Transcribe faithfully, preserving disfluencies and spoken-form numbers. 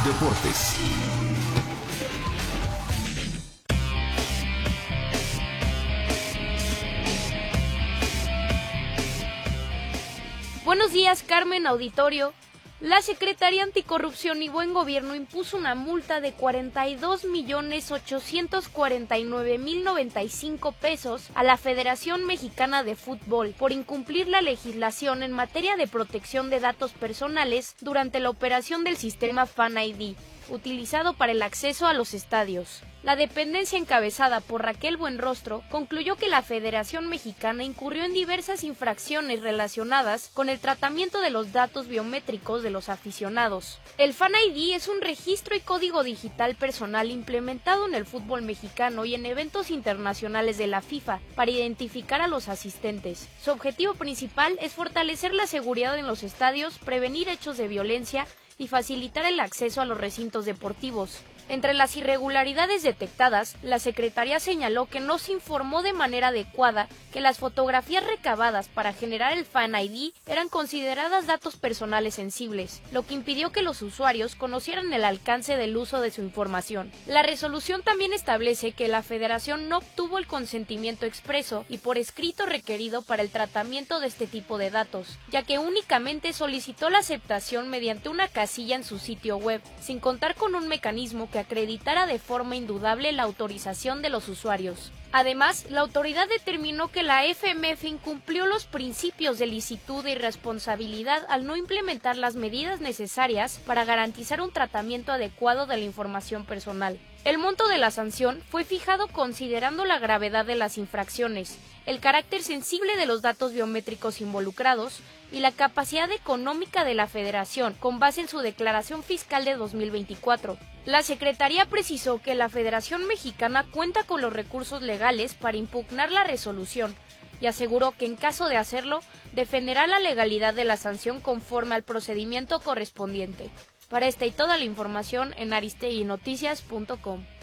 Deportes. Buenos días, Carmen, auditorio. La Secretaría Anticorrupción y Buen Gobierno impuso una multa de cuarenta y dos millones ochocientos cuarenta y nueve mil noventa y cinco pesos a la Federación Mexicana de Fútbol por incumplir la legislación en materia de protección de datos personales durante la operación del sistema Fan I D, utilizado para el acceso a los estadios. La dependencia encabezada por Raquel Buenrostro concluyó que la Federación Mexicana incurrió en diversas infracciones relacionadas con el tratamiento de los datos biométricos de los aficionados. El Fan I D es un registro y código digital personal implementado en el fútbol mexicano y en eventos internacionales de la FIFA para identificar a los asistentes. Su objetivo principal es fortalecer la seguridad en los estadios, prevenir hechos de violencia y facilitar el acceso a los recintos deportivos. Entre las irregularidades detectadas, la Secretaría señaló que no se informó de manera adecuada que las fotografías recabadas para generar el Fan I D eran consideradas datos personales sensibles, lo que impidió que los usuarios conocieran el alcance del uso de su información. La resolución también establece que la Federación no obtuvo el consentimiento expreso y por escrito requerido para el tratamiento de este tipo de datos, ya que únicamente solicitó la aceptación mediante una casilla en su sitio web, sin contar con un mecanismo que acreditara de forma indudable la autorización de los usuarios. Además, la autoridad determinó que la F M F incumplió los principios de licitud y responsabilidad al no implementar las medidas necesarias para garantizar un tratamiento adecuado de la información personal. El monto de la sanción fue fijado considerando la gravedad de las infracciones, el carácter sensible de los datos biométricos involucrados y la capacidad económica de la Federación con base en su declaración fiscal de dos mil veinticuatro. La Secretaría precisó que la Federación Mexicana cuenta con los recursos legales para impugnar la resolución y aseguró que en caso de hacerlo, defenderá la legalidad de la sanción conforme al procedimiento correspondiente. Para esta y toda la información en aristeguinoticias punto com.